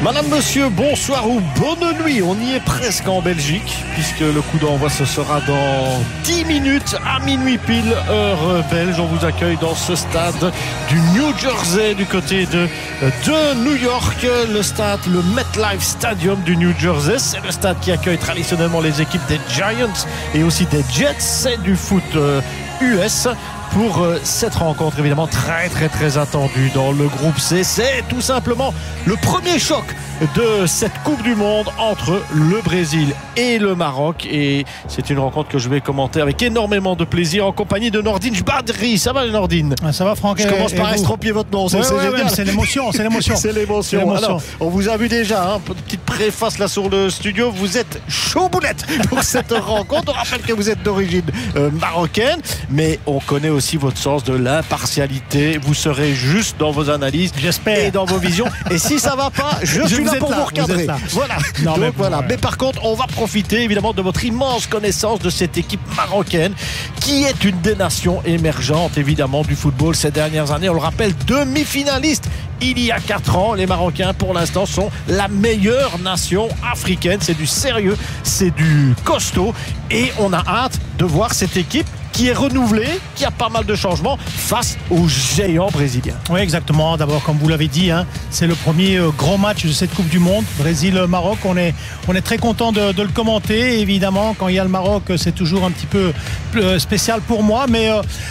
Madame, monsieur, bonsoir ou bonne nuit. On y est presque en Belgique, puisque le coup d'envoi ce sera dans 10 minutes à minuit pile, heure belge. On vous accueille dans ce stade du New Jersey, du côté de New York. Le stade, le MetLife Stadium du New Jersey. C'est le stade qui accueille traditionnellement les équipes des Giants et aussi des Jets. C'est du foot US. Pour cette rencontre évidemment très attendue dans le groupe C. C'est tout simplement le premier choc de cette Coupe du Monde entre le Brésil et le Maroc, et c'est une rencontre que je vais commenter avec énormément de plaisir en compagnie de Nordine Jbadri. Ça va Nordine? Ça va Franck? Je commence par estropier votre nom. C'est l'émotion. C'est l'émotion. Alors, on vous a vu déjà, petite préface là sur le studio. Vous êtes chaud boulette pour cette rencontre. On rappelle que vous êtes d'origine marocaine, mais on connaît aussi votre sens de l'impartialité. Vous serez juste dans vos analyses, j'espère, et dans vos visions. Et si ça va pas, je suis là pour vous recadrer. Voilà. Non, donc voilà. Mais par contre, on va profiter évidemment de votre immense connaissance de cette équipe marocaine, qui est une des nations émergentes évidemment du football ces dernières années. On le rappelle, demi-finaliste il y a 4 ans. Les Marocains pour l'instant sont la meilleure nation africaine. C'est du sérieux, c'est du costaud, et on a hâte de voir cette équipe qui est renouvelé, qui a pas mal de changements face aux géants brésiliens. Oui, exactement. D'abord, comme vous l'avez dit, c'est le premier grand match de cette Coupe du Monde. Brésil-Maroc, on est très content de le commenter. Évidemment, quand il y a le Maroc, c'est toujours un petit peu spécial pour moi, mais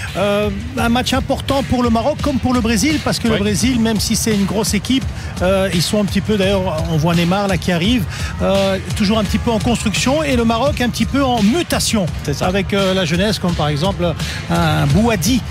un match important pour le Maroc comme pour le Brésil, parce que le Brésil, même si c'est une grosse équipe, ils sont un petit peu, d'ailleurs, on voit Neymar là qui arrive, toujours un petit peu en construction, et le Maroc un petit peu en mutation, avec la jeunesse, comme par exemple un Bouhaddi,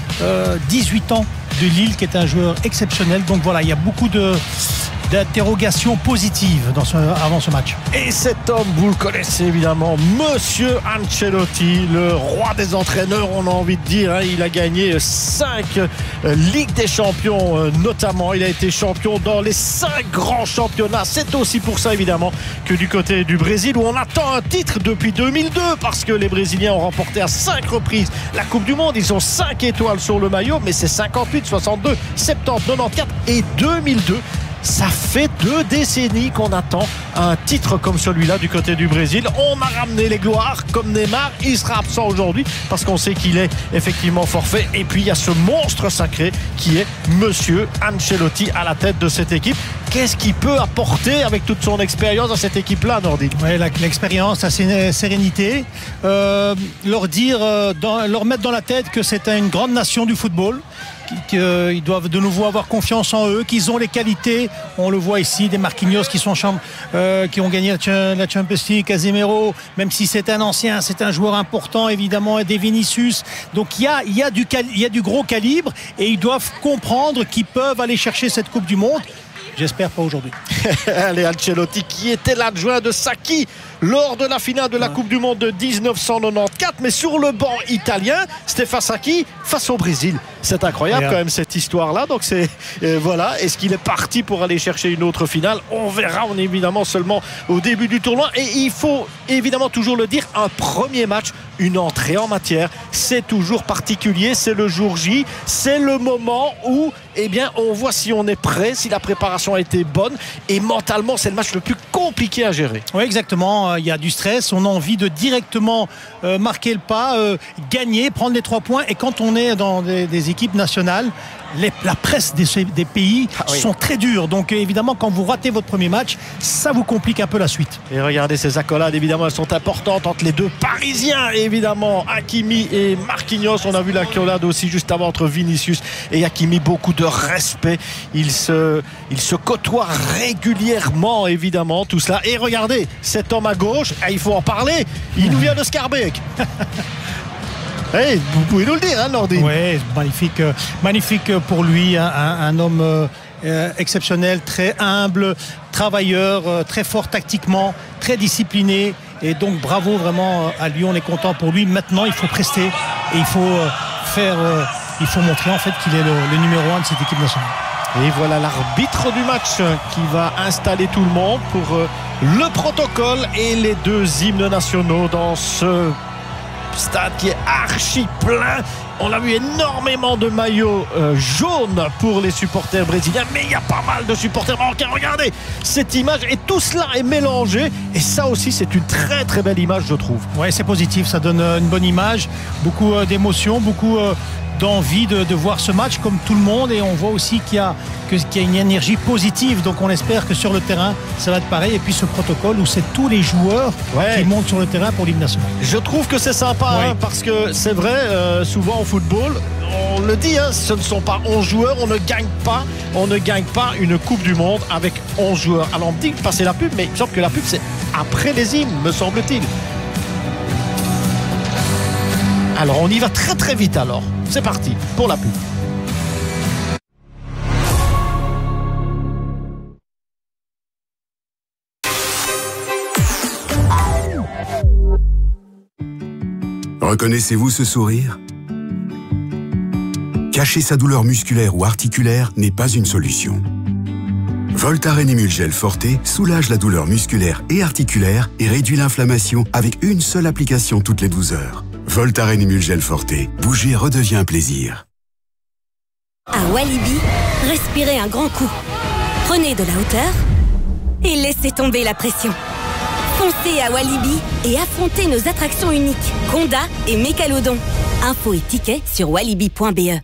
18 ans, de Lille, qui est un joueur exceptionnel. Donc voilà, il y a beaucoup d'interrogations positives avant ce match. Et cet homme, vous le connaissez évidemment, Monsieur Ancelotti, le roi des entraîneurs, on a envie de dire. Il a gagné 5 Ligues des Champions notamment. Il a été champion dans les 5 grands championnats. C'est aussi pour ça évidemment que du côté du Brésil, où on attend un titre depuis 2002, parce que les Brésiliens ont remporté à 5 reprises la Coupe du Monde. Ils ont 5 étoiles sur le maillot, mais c'est 58, 62, 70, 94 et 2002. Ça fait 2 décennies qu'on attend un titre comme celui-là du côté du Brésil. On a ramené les gloires comme Neymar. Il sera absent aujourd'hui parce qu'on sait qu'il est effectivement forfait. Et puis il y a ce monstre sacré qui est Monsieur Ancelotti à la tête de cette équipe. Qu'est-ce qu'il peut apporter avec toute son expérience à cette équipe-là, Nordine? Oui, l'expérience, la sérénité. Leur mettre dans la tête que c'est une grande nation du football, qu'ils doivent de nouveau avoir confiance en eux, qu'ils ont les qualités. On le voit ici, des Marquinhos qui ont gagné la Champions League, Casemiro, même si c'est un ancien, c'est un joueur important évidemment, et des Vinicius. Donc il y a du gros calibre, et ils doivent comprendre qu'ils peuvent aller chercher cette Coupe du Monde. J'espère pas aujourd'hui. Allez, Ancelotti, qui était l'adjoint de Sacchi lors de la finale de la Coupe du Monde de 1994, mais sur le banc italien, Stéphane Sacchi face au Brésil. C'est incroyable quand même cette histoire-là. Donc c'est voilà. Est-ce qu'il est parti pour aller chercher une autre finale? On verra. On est évidemment seulement au début du tournoi, et il faut évidemment toujours le dire, un premier match, une entrée en matière, c'est toujours particulier. C'est le jour J, c'est le moment où on voit si on est prêt, si la préparation a été bonne, et mentalement c'est le match le plus compliqué à gérer. Oui, exactement. Il y a du stress, on a envie de directement marquer le pas, gagner, prendre les 3 points, et quand on est dans des équipes nationales, la presse des pays sont très dures. Donc évidemment, quand vous ratez votre premier match, ça vous complique un peu la suite. Et regardez ces accolades, évidemment, elles sont importantes entre les 2 Parisiens, évidemment, Hakimi et Marquinhos. On a vu l'accolade aussi juste avant entre Vinicius et Hakimi. Beaucoup de respect. Ils se côtoient régulièrement, évidemment, tout cela. Et regardez, cet homme à gauche, il faut en parler. Il nous vient de Scarbeck. Hey, vous pouvez nous le dire, Nordine. Oui, magnifique pour lui, un homme exceptionnel, très humble, travailleur, très fort tactiquement, très discipliné, et donc bravo vraiment à lui. On est content pour lui. Maintenant, il faut prester, et il faut montrer en fait qu'il est le numéro 1 de cette équipe nationale. Et voilà l'arbitre du match qui va installer tout le monde pour le protocole et les 2 hymnes nationaux dans ce stade qui est archi plein. On a vu énormément de maillots jaunes pour les supporters brésiliens, mais il y a pas mal de supporters marocains. Regardez cette image, et tout cela est mélangé, et ça aussi c'est une très très belle image, je trouve. Ouais, c'est positif, ça donne une bonne image, beaucoup d'émotions, beaucoup d'envie de voir ce match comme tout le monde, et on voit aussi qu'il y a une énergie positive, donc on espère que sur le terrain ça va être pareil. Et puis ce protocole où c'est tous les joueurs qui montent sur le terrain pour l'hymne national. Je trouve que c'est sympa, parce que c'est vrai, souvent au football on le dit, ce ne sont pas 11 joueurs, on ne gagne pas une Coupe du Monde avec 11 joueurs. Alors on me dit de passer la pub, mais il me semble que la pub c'est après les hymnes, me semble-t-il. Alors on y va très très vite alors. C'est parti pour la pub. Reconnaissez-vous ce sourire ? Cacher sa douleur musculaire ou articulaire n'est pas une solution. Voltaren Emulgel Forte soulage la douleur musculaire et articulaire et réduit l'inflammation avec une seule application toutes les 12 heures. Voltaren Emulgel Forte, bouger redevient un plaisir. À Walibi, respirez un grand coup. Prenez de la hauteur et laissez tomber la pression. Foncez à Walibi et affrontez nos attractions uniques, Conda et Mécalodon. Infos et tickets sur walibi.be.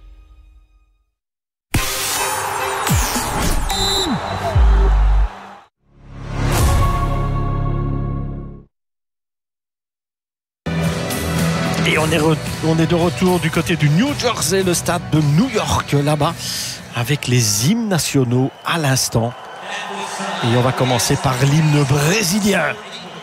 Et on est de retour du côté du New Jersey, le stade de New York, là-bas, avec les hymnes nationaux à l'instant. Et on va commencer par l'hymne brésilien.